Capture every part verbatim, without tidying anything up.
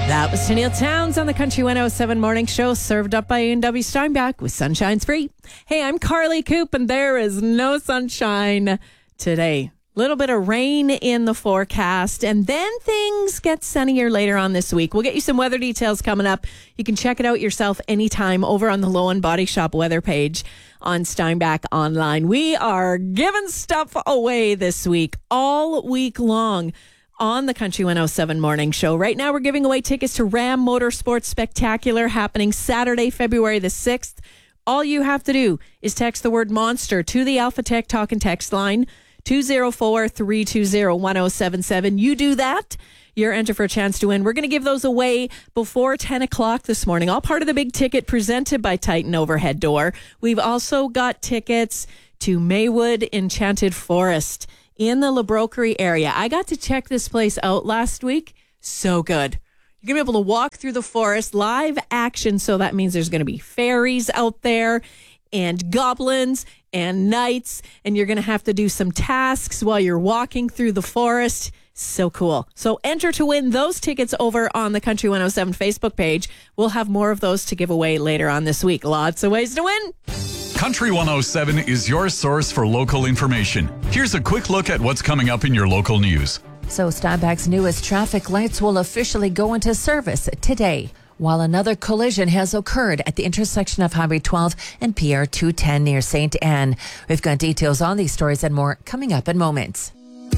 That was Tennille Towns on the Country one oh seven Morning Show, served up by A and W Steinbach with Sunshine's Free. Hey, I'm Carly Coop, and there is no sunshine today. Little bit of rain in the forecast, and then things get sunnier later on this week. We'll get you some weather details coming up. You can check it out yourself anytime over on the Low End Body Shop weather page on Steinbach Online. We are giving stuff away this week, all week long on the Country one oh seven Morning Show. Right now, we're giving away tickets to Ram Motorsports Spectacular happening Saturday, February the sixth. All you have to do is text the word monster to the Alpha Tech Talk and Text line, two oh four, three two oh, one oh seven seven. You do that, you're entered for a chance to win. We're going to give those away before ten o'clock this morning. All part of the big ticket presented by Titan Overhead Door. We've also got tickets to Maywood Enchanted Forest in the La Broquerie area. I got to check this place out last week. So good. You're going to be able to walk through the forest, live action. So that means there's going to be fairies out there and goblins and knights, and you're going to have to do some tasks while you're walking through the forest. So cool. So enter to win those tickets over on the Country one oh seven Facebook page. We'll have more of those to give away later on this week. Lots of ways to win. Country one oh seven is your source for local information. Here's a quick look at what's coming up in your local news. So Steinbach's newest traffic lights will officially go into service today, while another collision has occurred at the intersection of Highway twelve and P R two ten near Saint Anne. We've got details on these stories and more coming up in moments.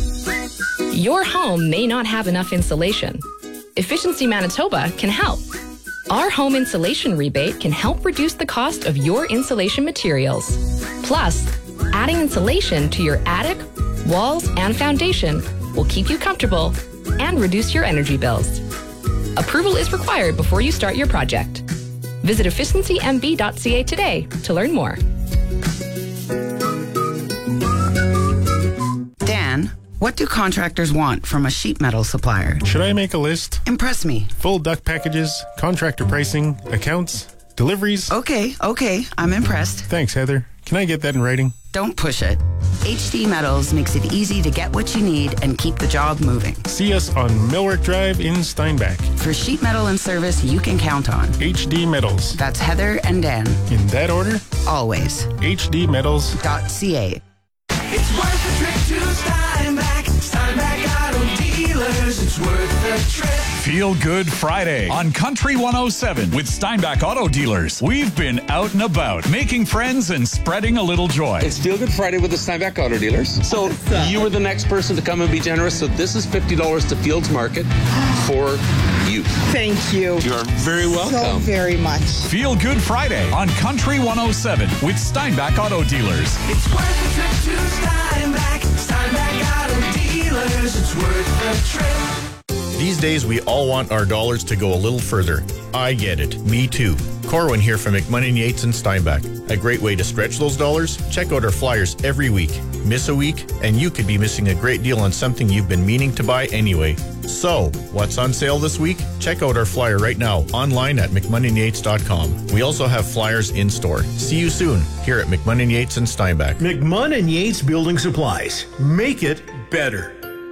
Your home may not have enough insulation. Efficiency Manitoba can help. Our home insulation rebate can help reduce the cost of your insulation materials. Plus, adding insulation to your attic, walls, and foundation will keep you comfortable and reduce your energy bills. Approval is required before you start your project. Visit efficiency m b dot c a today to learn more. Dan, what do contractors want from a sheet metal supplier? Should I make a list? Impress me. Full duct packages, contractor pricing, accounts, deliveries. Okay, okay, I'm impressed. Thanks, Heather. Can I get that in writing? Don't push it. H D Metals makes it easy to get what you need and keep the job moving. See us on Millwork Drive in Steinbach. For sheet metal and service you can count on. H D Metals. That's Heather and Dan. In that order? Always. H D Metals dot c a. It's worth the trip to Steinbach. Steinbach Auto Dealers. It's worth the trip. Feel Good Friday on Country one oh seven with Steinbach Auto Dealers. We've been out and about, making friends and spreading a little joy. It's Feel Good Friday with the Steinbach Auto Dealers. So you were the next person to come and be generous. So this is fifty dollars to Fields Market for you. Thank you. You are very welcome. So very much. Feel Good Friday on Country one oh seven with Steinbach Auto Dealers. It's worth the trip to Steinbach. Steinbach Auto Dealers. It's worth the trip. These days, we all want our dollars to go a little further. I get it. Me too. Corwin here from McMunn and Yates and Steinbach. A great way to stretch those dollars? Check out our flyers every week. Miss a week, and you could be missing a great deal on something you've been meaning to buy anyway. So, what's on sale this week? Check out our flyer right now online at mcmunn and yates dot com. We also have flyers in store. See you soon here at McMunn and Yates and Steinbach. McMunn and Yates Building Supplies. Make it better.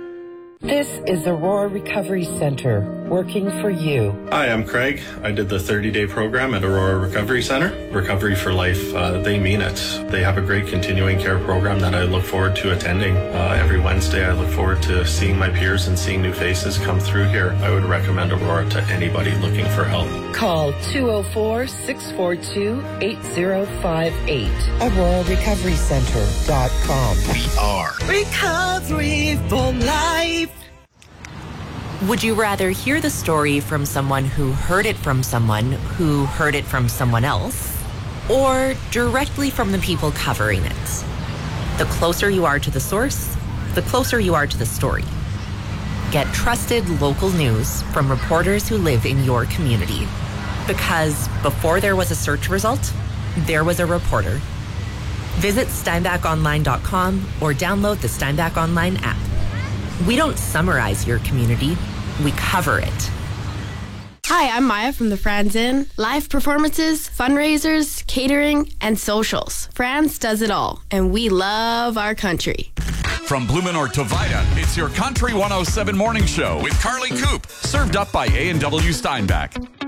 This is Aurora Recovery Center, working for you. Hi, I'm Craig. I did the thirty-day program at Aurora Recovery Center. Recovery for Life, uh, they mean it. They have a great continuing care program that I look forward to attending. Uh, every Wednesday, I look forward to seeing my peers and seeing new faces come through here. I would recommend Aurora to anybody looking for help. Call two oh four, six four two, eight oh five eight. aurora recovery center dot com. We are Recovery for Life. Would you rather hear the story from someone who heard it from someone who heard it from someone else, or directly from the people covering it? The closer you are to the source, the closer you are to the story. Get trusted local news from reporters who live in your community. Because before there was a search result, there was a reporter. Visit steinbach online dot com or download the Steinbach Online app. We don't summarize your community, we cover it. Hi, I'm Maya from the Franz Inn. Live performances, fundraisers, catering, and socials. Franz does it all, and we love our country. From Blumenor to Vida, it's your Country one oh seven Morning Show with Carly Coop, served up by A and W Steinbach.